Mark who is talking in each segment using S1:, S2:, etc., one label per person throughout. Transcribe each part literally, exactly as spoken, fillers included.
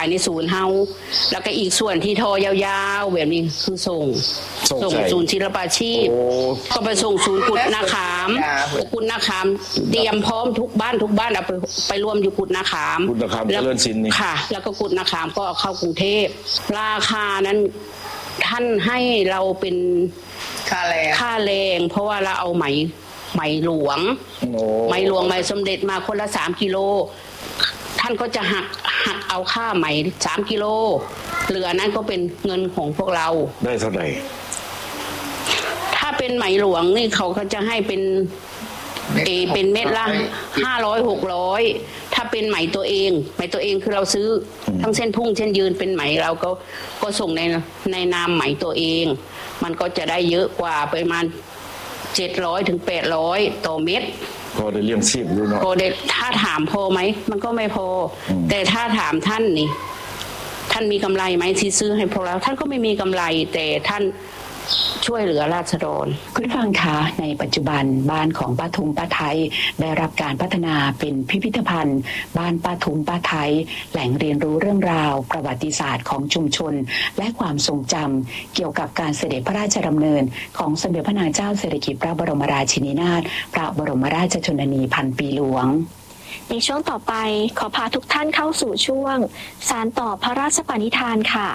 S1: ายในศูนย์เฮาแล้วก็อีกส่วนที่ทอยาวๆแบบนี้คือส่งส่งศูนย์ศิลปาชีพก็ไปส่งศูนย์กุดนาขามกุดนาขามเตรียมพร้อมทุกบ้านทุกบ้านเอาไปไปรวมอยู่กุดนาขาม
S2: กุดนาขามเจริญศิลป์นี่
S1: ค่ะแล้วก็กุดนาขามก็เข้ากรุงเทพราคานั้นท่านให้เราเป็น
S3: ค่าแรง
S1: ค่าแรงเพราะว่าเราเอาไหมไหมหลวงไหมหลวงไหมสมเด็จมาคนละสามกิโลท่านก็จะหักหักเอาค่าไหมสามกิโลเหลือนั้นก็เป็นเงินของพวกเรา
S2: ได้เท่าไหร่
S1: ถ้าเป็นไหมหลวงนี่เขาก็จะให้เป็นเอเป็นเม็ดละห้าร้อยหกร้อยถ้าเป็นไหมตัวเองไหมตัวเองคือเราซื้อทั้งเส้นพุ่งเส้นยืนเป็นไหมเราก็ก็ส่งในในนามไหมตัวเองมันก็จะได้เยอะกว่าประมาณเจ็ดร้อยถึงแปดร้อยต่อเม็ด
S2: พอได้เลี้ยงชีพอยู่เนาะ
S1: พอได้ถ้าถามพอไหมมันก็ไม่พอแต่ถ้าถามท่านนี่ท่านมีกำไรไหมที่ซื้อให้พวกเราท่านก็ไม่มีกำไรแต่ท่านช่วยเหลือราษฎร
S4: คุณฟังคะในปัจจุบันบ้านของป้าทุมป้าไทยได้รับการพัฒนาเป็นพิพิธภัณฑ์บ้านป้าทุมป้าไทยแหล่งเรียนรู้เรื่องราวประวัติศาสตร์ของชุมชนและความทรงจำเกี่ยวกับการเสด็จพระราชดำเนินของสมเด็จพระนางเจ้าสิริกิติ์พระบรมราชินีนาถพระบรมราชชนนีพันปีหลวง
S5: ในช่วงต่อไปขอพาทุกท่านเข้าสู่ช่วงสานต่อพระราชปณิธานค่ะ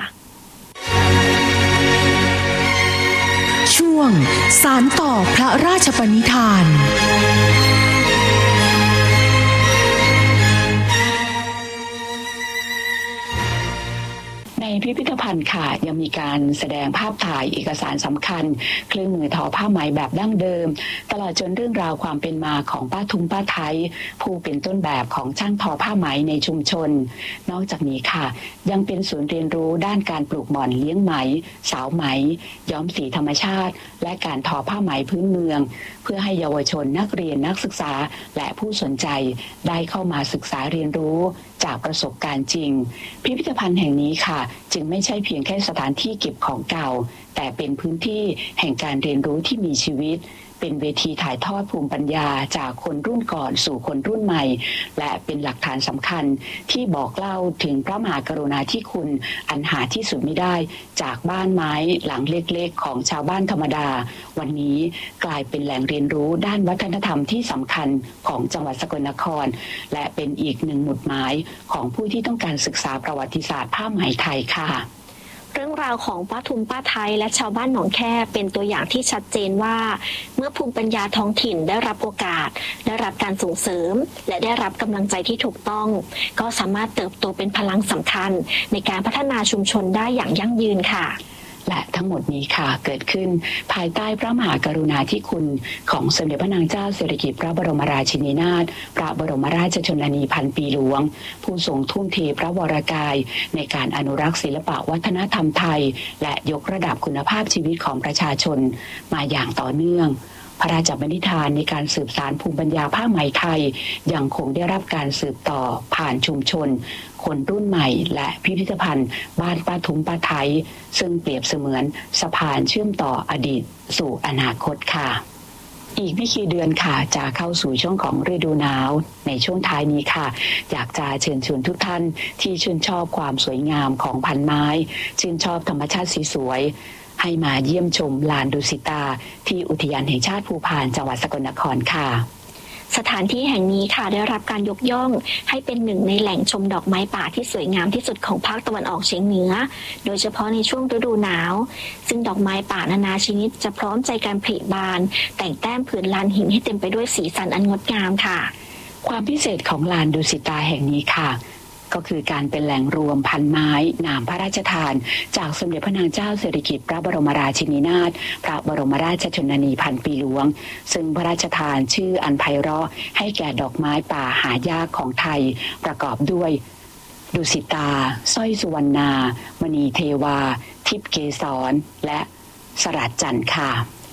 S6: ช่วงสานต่อพระราชปณิธาน
S4: ในพิพิธภัณฑ์ค่ะยังมีการแสดงภาพถ่ายเอกสารสำคัญเครื่องมือทอผ้าไหมแบบดั้งเดิมตลอดจนเรื่องราวความเป็นมาของป้าทุมป้าไทยผู้เป็นต้นแบบของช่างทอผ้าไหมในชุมชนนอกจากนี้ค่ะยังเป็นศูนย์เรียนรู้ด้านการปลูกหม่อนเลี้ยงไหมสาวไหมย้อมสีธรรมชาติและการทอผ้าไหมพื้นเมืองเพื่อให้เยาวชนนักเรียนนักศึกษาและผู้สนใจได้เข้ามาศึกษาเรียนรู้จากประสบการณ์จริงพิพิธภัณฑ์แห่งนี้ค่ะจึงไม่ใช่เพียงแค่สถานที่เก็บของเก่าแต่เป็นพื้นที่แห่งการเรียนรู้ที่มีชีวิตเป็นเวทีถ่ายทอดภูมิปัญญาจากคนรุ่นก่อนสู่คนรุ่นใหม่และเป็นหลักฐานสำคัญที่บอกเล่าถึงพระมหากรุณาธิคุณอันหาที่สุดไม่ได้จากบ้านไม้หลังเล็กๆของชาวบ้านธรรมดาวันนี้กลายเป็นแหล่งเรียนรู้ด้านวัฒนธรรมที่สำคัญของจังหวัดสกลนครและเป็นอีกหนึ่งหมุดหมายของผู้ที่ต้องการศึกษาประวัติศาสตร์ผ้าไหมไทยค่ะ
S5: เรื่องราวของป้าทุมป้าไทยและชาวบ้านหนองแค่เป็นตัวอย่างที่ชัดเจนว่าเมื่อภูมิปัญญาท้องถิ่นได้รับโอกาสได้รับการส่งเสริมและได้รับกำลังใจที่ถูกต้องก็สามารถเติบโตเป็นพลังสำคัญในการพัฒนาชุมชนได้อย่างยั่งยืนค่ะ
S4: และทั้งหมดนี้ค่ะเกิดขึ้นภายใต้พระมหากรุณาธิคุณของสมเด็จพระนางเจ้าสิริกิติ์พระบรมราชินีนาถพระบรมราชชนนีพันปีหลวงผู้ทรงทุ่มเทพระวรกายในการอนุรักษ์ศิลปวัฒนธรรมไทยและยกระดับคุณภาพชีวิตของประชาชนมาอย่างต่อเนื่องพระราชปณิธานในการสืบสานภูมิปัญญาผ้าไหมไทยยังคงได้รับการสืบต่อผ่านชุมชนคนรุ่นใหม่และพิพิธภัณฑ์บ้านป้าทุมป้าไทยซึ่งเปรียบเสมือนสะพานเชื่อมต่ออดีตสู่อนาคตค่ะอีกไม่กี่เดือนค่ะจะเข้าสู่ช่วงของฤดูหนาวในช่วงท้ายนี้ค่ะอยากจะเชิญชวนทุกท่านที่ชื่นชอบความสวยงามของพันไม้ชื่นชอบธรรมชาติสีสวยให้มาเยี่ยมชมลานดุสิตาที่อุทยานแห่งชาติภูพานจังหวัดสกลนครค่ะ
S5: สถานที่แห่งนี้ค่ะได้รับการยกย่องให้เป็นหนึ่งในแหล่งชมดอกไม้ป่าที่สวยงามที่สุดของภาคตะวันออกเฉียงเหนือโดยเฉพาะในช่วงฤดูหนาวซึ่งดอกไม้ป่านานาชนิดจะพร้อมใจการผลิบานแต่งแต้มผืนลานหินให้เต็มไปด้วยสีสันอันงดงามค่ะ
S4: ความพิเศษของลานดุสิตาแห่งนี้ค่ะก็คือการเป็นแหล่งรวมพันไม้นามพระราชทานจากสมเด็จพระนางเจ้าสิริกิติ์พระบรมราชินีนาถพระบรมราชชนนีพันปีหลวงซึ่งพระราชทานชื่ออันไพเราะให้แก่ดอกไม้ป่าหายากของไทยประกอบด้วยดุสิตาสร้อยสุวรรณามณีเทวาทิพย์เกสรและสลัดจันทร์ค่ะ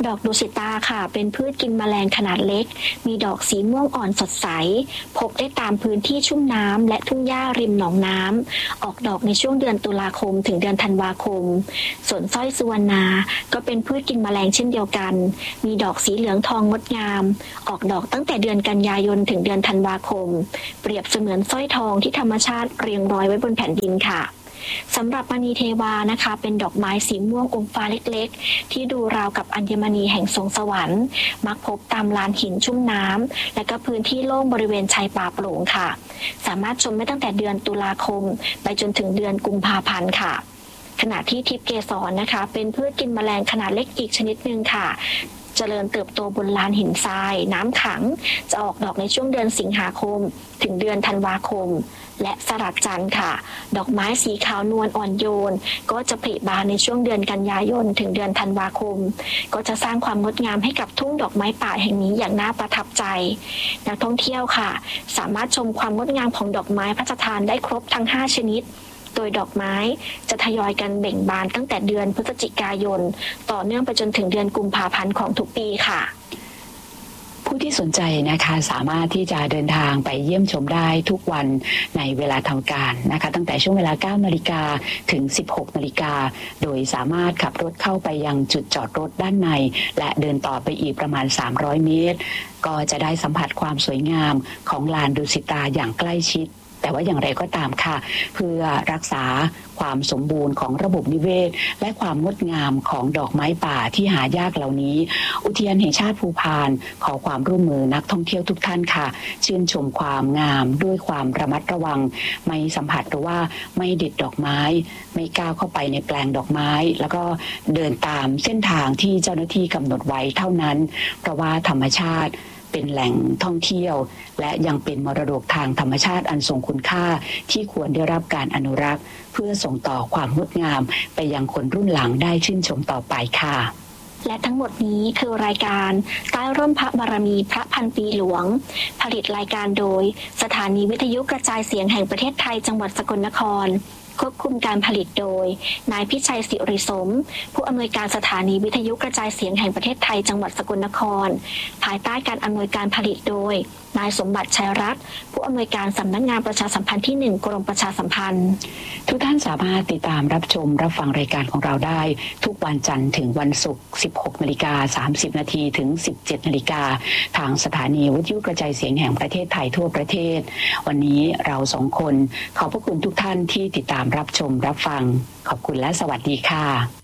S5: ดอกดุสิตาค่ะเป็นพืชกินแมลงขนาดเล็กมีดอกสีม่วงอ่อนสดใสพบได้ตามพื้นที่ชุ่มน้ำและทุ่งหญ้าริมหนองน้ำออกดอกในช่วงเดือนตุลาคมถึงเดือนธันวาคมส่วนสร้อยสุวรรณาก็เป็นพืชกินแมลงเช่นเดียวกันมีดอกสีเหลืองทองงดงามออกดอกตั้งแต่เดือนกันยายนถึงเดือนธันวาคมเปรียบเสมือนสร้อยทองที่ธรรมชาติเรียงร้อยไว้บนแผ่นดินค่ะสำหรับมณีเทวานะคะเป็นดอกไม้สีม่วงอมฟ้าเล็กๆที่ดูราวกับอัญมณีแห่งสวงสวรรค์มักพบตามลานหินชุ่มน้ำและก็พื้นที่โล่งบริเวณชายป่าโปร่งค่ะสามารถชมได้ตั้งแต่เดือนตุลาคมไปจนถึงเดือนกุมภาพันธ์ค่ะขณะที่ทิพย์เกสรนะคะเป็นพืชกินแมลงขนาดเล็กอีกชนิดหนึ่งค่ะเจริญเติบโตบนลานหินทรายน้ำขังจะออกดอกในช่วงเดือนสิงหาคมถึงเดือนธันวาคมและสลัดจันทร์ค่ะดอกไม้สีขาวนวลอ่อนโยนก็จะผลิบานในช่วงเดือนกันยายนถึงเดือนธันวาคมก็จะสร้างความงดงามให้กับทุ่งดอกไม้ป่าแห่งนี้อย่างน่าประทับใจนักท่องเที่ยวค่ะสามารถชมความงดงามของดอกไม้พระราชทานได้ครบทั้งห้าชนิดโดยดอกไม้จะทยอยกันเบ่งบานตั้งแต่เดือนพฤศจิกายนต่อเนื่องไปจนถึงเดือนกุมภาพันธ์ของทุกปีค่ะ
S4: ผู้ที่สนใจนะคะสามารถที่จะเดินทางไปเยี่ยมชมได้ทุกวันในเวลาทำการนะคะตั้งแต่ช่วงเวลา เก้านาฬิกา ถึง สิบหกนาฬิกาโดยสามารถขับรถเข้าไปยังจุดจอดรถด้านในและเดินต่อไปอีกประมาณสามร้อยเมตรก็จะได้สัมผัสความสวยงามของลานดุสิตาอย่างใกล้ชิดแต่ว่าอย่างไรก็ตามค่ะเพื่อรักษาความสมบูรณ์ของระบบนิเวศและความงดงามของดอกไม้ป่าที่หายากเหล่านี้อุทยานแห่งชาติภูพานขอความร่วมมือนักท่องเที่ยวทุกท่านค่ะชื่นชมความงามด้วยความระมัดระวังไม่สัมผัสหรือว่าไม่เด็ดดอกไม้ไม่ก้าวเข้าไปในแปลงดอกไม้แล้วก็เดินตามเส้นทางที่เจ้าหน้าที่กำหนดไว้เท่านั้นเพราะว่าธรรมชาติเป็นแหล่งท่องเที่ยวและยังเป็นมรดกทางธรรมชาติอันทรงคุณค่าที่ควรได้รับการอนุรักษ์เพื่อส่งต่อความงดงามไปยังคนรุ่นหลังได้ชื่นชมต่อไปค่ะ
S5: และทั้งหมดนี้คือรายการใต้ร่มพระบารมีพระพันปีหลวงผลิตรายการโดยสถานีวิทยุกระจายเสียงแห่งประเทศไทยจังหวัดสกลนครควบคุมการผลิตโดยนายพิชัยศิริสมผู้อำนวยการสถานีวิทยุกระจายเสียงแห่งประเทศไทยจังหวัดสกลนครภายใต้การอำนวยการผลิตโดยนายสมบัติชัยรัตน์ผู้อำนวยการสำนักงานประชาสัมพันธ์ที่หนึ่งกรมประชาสัมพันธ์
S4: ทุกท่านสามารถติดตามรับชมรับฟังรายการของเราได้ทุกวันจันทร์ถึงวันศุกร์ สิบหกนาฬิกาสามสิบนาทีถึง สิบเจ็ดนาฬิกาทางสถานีวิทยุกระจายเสียงแห่งประเทศไทยทั่วประเทศวันนี้เราสองคนขอบพระคุณทุกท่านที่ติดตามรับชมรับฟังขอบคุณและสวัสดีค่ะ